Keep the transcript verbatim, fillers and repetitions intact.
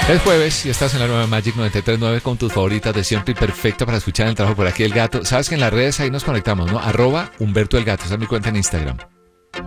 Es jueves y estás en la nueva Magic noventa y tres punto nueve con tus favoritas de siempre y perfecto para escuchar en el trabajo por aquí el gato. Sabes que en las redes ahí nos conectamos, ¿no? Arroba Humberto el Gato, esa es mi cuenta en Instagram.